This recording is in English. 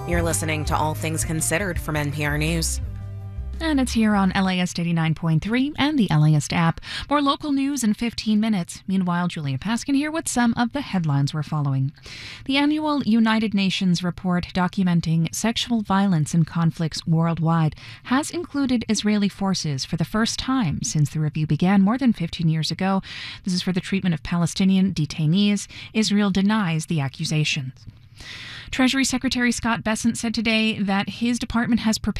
You're listening to All Things Considered from NPR News. And it's here on LAist 89.3 and the LAist app. More local news in 15 minutes. Meanwhile, Julia Paskin here with some of the headlines we're following. The annual United Nations report documenting sexual violence in conflicts worldwide has included Israeli forces for the first time since the review began more than 15 years ago. This is for the treatment of Palestinian detainees. Israel denies the accusations. Treasury Secretary Scott Bessent said today that his department has prepared